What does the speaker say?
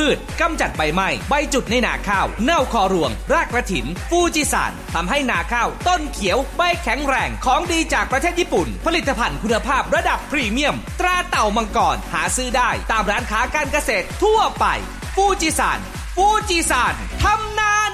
พืชกำจัดใบไหม้ใบจุดในนาข้าวเน่าคอรวงรากกระถินฟูจิซานทำให้นาข้าวต้นเขียวใบแข็งแรงของดีจากประเทศญี่ปุ่นผลิตภัณฑ์คุณภาพระดับพรีเมียมตราเต่ามังกรหาซื้อได้ตามร้านค้าการเกษตรทั่วไปฟูจิซานทำนา